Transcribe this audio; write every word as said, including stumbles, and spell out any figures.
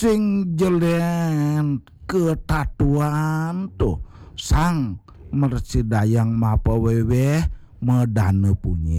sing jelen ketatuan tuh sang mercidayang mapa wewe medane punyi